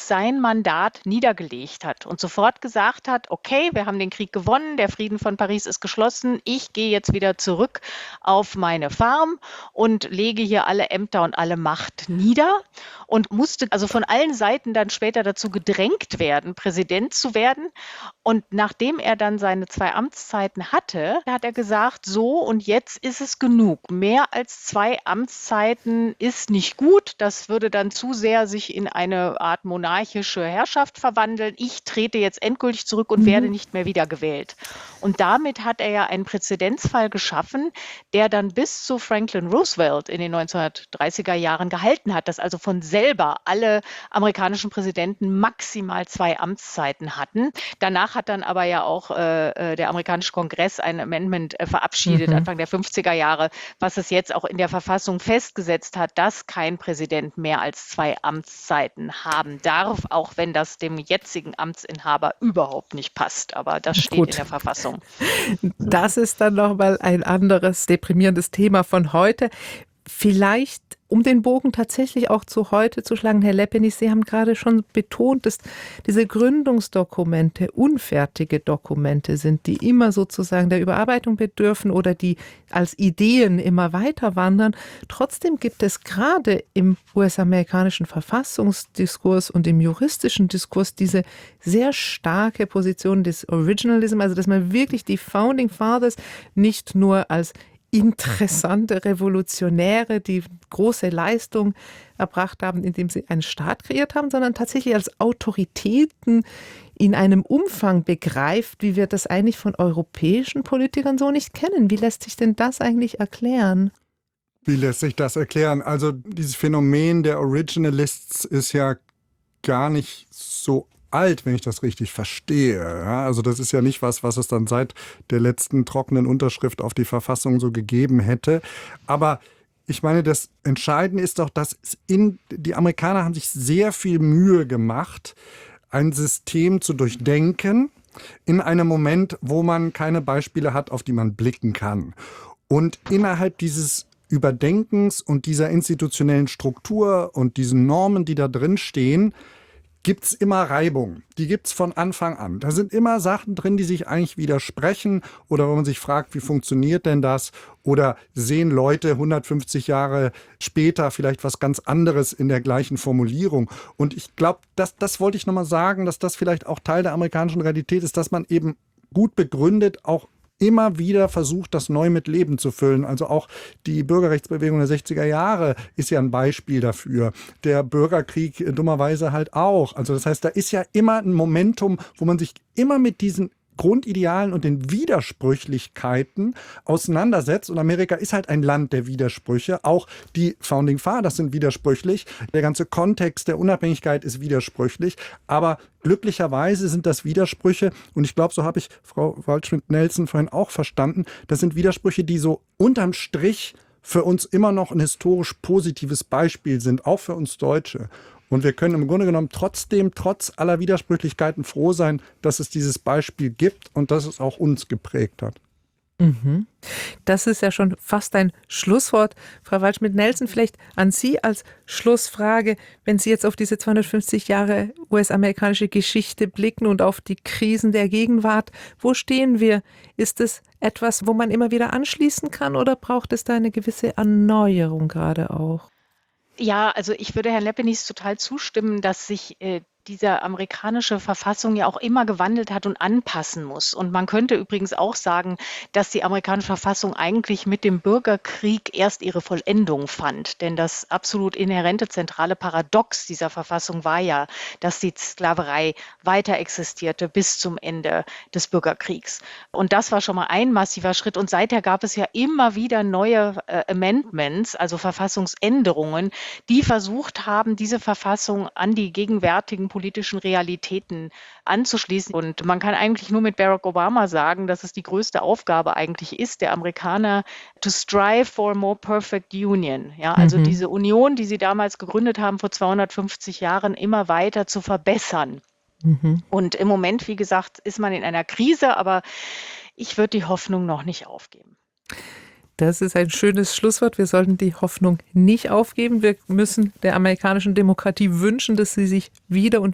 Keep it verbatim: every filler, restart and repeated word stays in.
sein Mandat niedergelegt hat und sofort gesagt hat, okay, wir haben den Krieg gewonnen, der Frieden von Paris ist geschlossen, ich gehe jetzt wieder zurück auf meine Farm und lege hier alle Ämter und alle Macht nieder und musste also von allen Seiten dann später dazu gedrängt werden, Präsident zu werden. Und nachdem er dann seine zwei Amtszeiten hatte, hat er gesagt, so und jetzt ist es genug. Mehr als zwei Amtszeiten ist nicht gut. Das würde dann zu sehr sich in eine Art monarchische Herrschaft verwandeln. Ich trete jetzt endgültig zurück und werde Mhm. nicht mehr wiedergewählt. Und damit hat er ja einen Präzedenzfall geschaffen, der dann bis zu Franklin Roosevelt in den neunzehnhundertdreißiger Jahren gehalten hat, dass also von selber alle amerikanischen Präsidenten maximal zwei Amtszeiten hatten. Danach hat dann aber ja auch äh, der amerikanische Kongress ein Amendment äh, verabschiedet, Mhm. Anfang der fünfziger Jahre, was es jetzt auch in der Verfassung festgesetzt hat, dass kein Präsident mehr als zwei Amtszeiten haben darf, auch wenn das dem jetzigen Amtsinhaber überhaupt nicht passt. Aber das steht in Gut. der Verfassung. Das ist dann nochmal ein anderes deprimierendes Thema von heute. Vielleicht, um den Bogen tatsächlich auch zu heute zu schlagen, Herr Leppenis, Sie haben gerade schon betont, dass diese Gründungsdokumente unfertige Dokumente sind, die immer sozusagen der Überarbeitung bedürfen oder die als Ideen immer weiter wandern. Trotzdem gibt es gerade im U S-amerikanischen Verfassungsdiskurs und im juristischen Diskurs diese sehr starke Position des Originalism, also dass man wirklich die Founding Fathers nicht nur als interessante Revolutionäre, die große Leistung erbracht haben, indem sie einen Staat kreiert haben, sondern tatsächlich als Autoritäten in einem Umfang begreift, wie wir das eigentlich von europäischen Politikern so nicht kennen. Wie lässt sich denn das eigentlich erklären? Wie lässt sich das erklären? Also dieses Phänomen der Originalists ist ja gar nicht so alt, wenn ich das richtig verstehe. Ja, also das ist ja nicht was, was es dann seit der letzten trockenen Unterschrift auf die Verfassung so gegeben hätte. Aber ich meine, das Entscheidende ist doch, dass in, die Amerikaner haben sich sehr viel Mühe gemacht, ein System zu durchdenken in einem Moment, wo man keine Beispiele hat, auf die man blicken kann. Und innerhalb dieses Überdenkens und dieser institutionellen Struktur und diesen Normen, die da drin stehen, gibt's immer Reibung. Die gibt's von Anfang an. Da sind immer Sachen drin, die sich eigentlich widersprechen oder wo man sich fragt, wie funktioniert denn das? Oder sehen Leute hundertfünfzig Jahre später vielleicht was ganz anderes in der gleichen Formulierung? Und ich glaube, das, das wollte ich nochmal sagen, dass das vielleicht auch Teil der amerikanischen Realität ist, dass man eben gut begründet auch immer wieder versucht, das neu mit Leben zu füllen. Also auch die Bürgerrechtsbewegung der sechziger Jahre ist ja ein Beispiel dafür. Der Bürgerkrieg äh, dummerweise halt auch. Also das heißt, da ist ja immer ein Momentum, wo man sich immer mit diesen Grundidealen und den Widersprüchlichkeiten auseinandersetzt. Und Amerika ist halt ein Land der Widersprüche. Auch die Founding Fathers sind widersprüchlich. Der ganze Kontext der Unabhängigkeit ist widersprüchlich. Aber glücklicherweise sind das Widersprüche, und ich glaube, so habe ich Frau Waldschmidt-Nelson vorhin auch verstanden, das sind Widersprüche, die so unterm Strich für uns immer noch ein historisch positives Beispiel sind, auch für uns Deutsche. Und wir können im Grunde genommen trotzdem, trotz aller Widersprüchlichkeiten froh sein, dass es dieses Beispiel gibt und dass es auch uns geprägt hat. Mhm. Das ist ja schon fast ein Schlusswort. Frau Waldschmidt-Nelson, vielleicht an Sie als Schlussfrage, wenn Sie jetzt auf diese zweihundertfünfzig Jahre U S-amerikanische Geschichte blicken und auf die Krisen der Gegenwart, wo stehen wir? Ist es etwas, wo man immer wieder anschließen kann oder braucht es da eine gewisse Erneuerung gerade auch? Ja, also ich würde Herrn Leppenis total zustimmen, dass sich äh, diese amerikanische Verfassung ja auch immer gewandelt hat und anpassen muss. Und man könnte übrigens auch sagen, dass die amerikanische Verfassung eigentlich mit dem Bürgerkrieg erst ihre Vollendung fand. Denn das absolut inhärente zentrale Paradox dieser Verfassung war ja, dass die Sklaverei weiter existierte bis zum Ende des Bürgerkriegs. Und das war schon mal ein massiver Schritt. Und seither gab es ja immer wieder neue äh, Amendments, also Verfassungsänderungen, die versucht haben, diese Verfassung an die gegenwärtigen politischen Realitäten anzuschließen. Und man kann eigentlich nur mit Barack Obama sagen, dass es die größte Aufgabe eigentlich ist, der Amerikaner to strive for a more perfect union. Ja, also Mhm. diese Union, die sie damals gegründet haben vor zweihundertfünfzig Jahren, immer weiter zu verbessern. Mhm. Und im Moment, wie gesagt, ist man in einer Krise, aber ich würde die Hoffnung noch nicht aufgeben. Das ist ein schönes Schlusswort. Wir sollten die Hoffnung nicht aufgeben. Wir müssen der amerikanischen Demokratie wünschen, dass sie sich wieder und